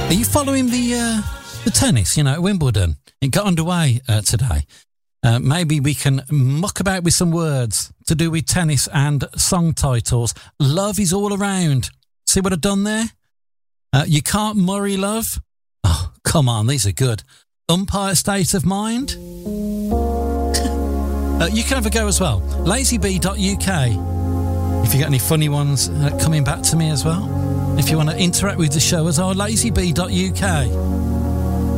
Are you following the tennis, at Wimbledon? It got underway today. Maybe we can muck about with some words to do with tennis and song titles. Love is all around. See what I've done there? You can't Murray love. Oh, come on, these are good. Umpire state of mind. You can have a go as well. lazybee.uk. If you got any funny ones coming back to me as well. If you want to interact with the show as well, lazybee.uk.